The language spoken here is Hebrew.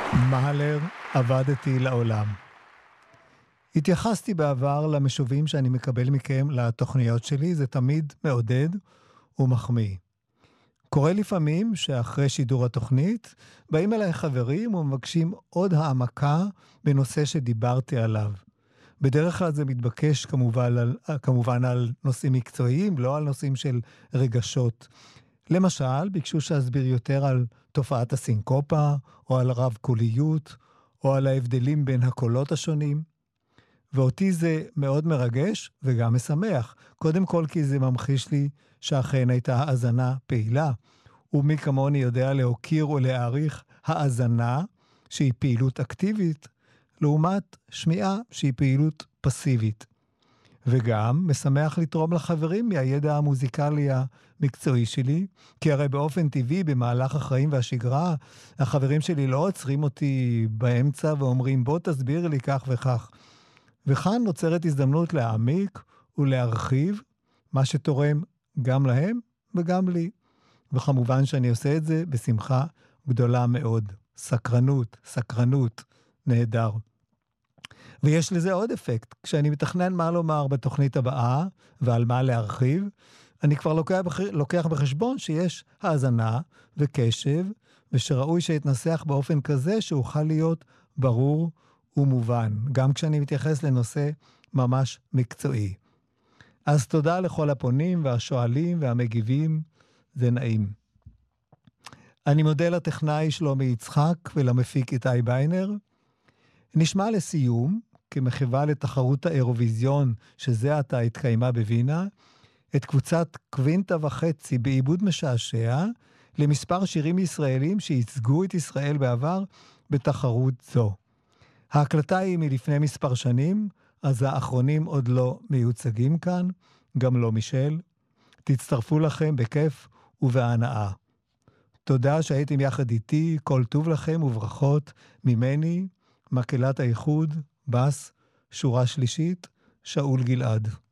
מהלר, עבדתי לעולם. התייחסתי בעבר למשובים שאני מקבל מכם לתוכניות שלי, זה תמיד מעודד ומחמיא. קורה לפעמים שאחרי שידור התוכנית, באים אליי חברים ומבקשים עוד העמקה בנושא שדיברתי עליו. בדרך כלל זה מתבקש כמובן על נושאים מקצועיים, לא על נושאים של רגשות. למשל, ביקשו שאסביר יותר על תופעת הסינקופה, או על רב קוליות, או על ההבדלים בין הקולות השונים. ואותי זה מאוד מרגש וגם משמח. קודם כל כי זה ממחיש לי שאכן הייתה האזנה פעילה. ומי כמוני יודע להוקיר ולהעריך האזנה שהיא פעילות אקטיבית, לעומת שמיעה שהיא פעילות פסיבית. וגם משמח לתרום לחברים מהידע המוזיקלי המקצועי שלי, כי הרי באופן טבעי במהלך החיים והשגרה, החברים שלי לא עוצרים אותי באמצע ואומרים בוא תסביר לי כך וכך. וכאן נוצרת הזדמנות להעמיק ולהרחיב, מה שתורם גם להם וגם לי. וכמובן שאני עושה את זה בשמחה גדולה מאוד. סקרנות, נהדר. ויש לזה עוד אפקט. כשאני מתכנן מה לומר בתוכנית הבאה ועל מה להרחיב, אני כבר לוקח בחשבון שיש האזנה וקשב, ושראוי שיתנסח באופן כזה שאוכל להיות ברור ומובן, גם כשאני מתייחס לנושא ממש מקצועי. אז תודה לכל הפונים והשואלים והמגיבים, זה נעים. אני מודה לטכנאי שלומי יצחק ולמפיק איתי ביינר. נשמע לסיום, כמחווה לתחרות האירוויזיון שזה עתה התקיימה בווינה, את קבוצת קווינטה וחצי בעיבוד משעשע למספר שירים ישראלים שייצגו את ישראל בעבר בתחרות זו. ההקלטה היא מלפני מספר שנים, אז האחרונים עוד לא מיוצגים כאן, גם לא מישל. תצטרפו לכם בכיף ובהנאה. תודה שהייתם יחד איתי, כל טוב לכם וברכות ממני, מקהלת האיחוד, בס, שורה שלישית, שאול גלעד.